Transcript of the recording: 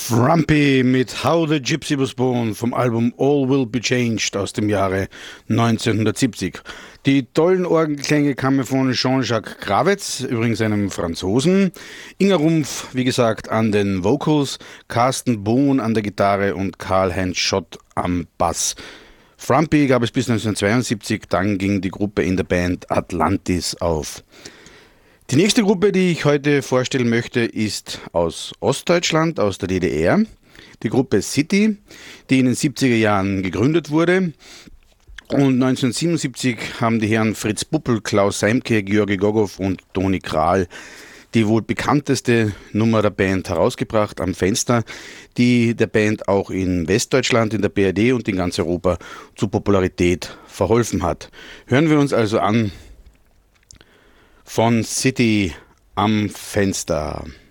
Frumpy mit How the Gypsy Was Born vom Album All Will Be Changed aus dem Jahre 1970. Die tollen Orgelklänge kamen von Jean-Jacques Gravetz, übrigens einem Franzosen, Inga Rumpf, wie gesagt, an den Vocals, Carsten Bohn an der Gitarre und Karl-Heinz Schott am Bass. Frumpy gab es bis 1972, dann ging die Gruppe in der Band Atlantis auf. Die nächste Gruppe, die ich heute vorstellen möchte, ist aus Ostdeutschland, aus der DDR. Die Gruppe City, die in den 70er Jahren gegründet wurde. Und 1977 haben die Herren Fritz Puppel, Klaus Seimke, Georgi Gogow und Toni Kral die wohl bekannteste Nummer der Band herausgebracht, Am Fenster, die der Band auch in Westdeutschland, in der BRD und in ganz Europa zu Popularität verholfen hat. Hören wir uns also an von City, Am Fenster.